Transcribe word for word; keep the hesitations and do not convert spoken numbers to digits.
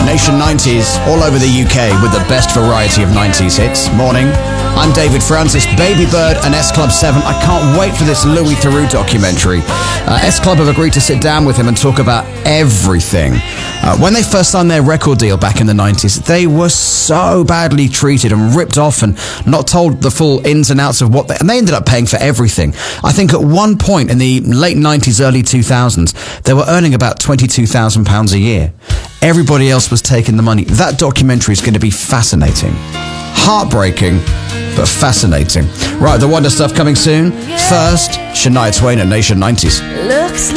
Nation nineties, all over the U K with the best variety of nineties hits. Morning, I'm David Francis, Baby Bird and S Club seven. I can't wait for this Louis Theroux documentary. Uh, S Club have agreed to sit down with him and talk about everything. Uh, when they first signed their record deal back in the nineties, they were so badly treated and ripped off and not told the full ins and outs of what they... And they ended up paying for everything. I think at one point in the late nineties, early two thousands, they were earning about twenty-two thousand pounds a year. Everybody else was taking the money. That documentary is going to be fascinating. Heartbreaking, but fascinating. Right, the Wonder stuff coming soon. First, Shania Twain at Nation nineties. Looks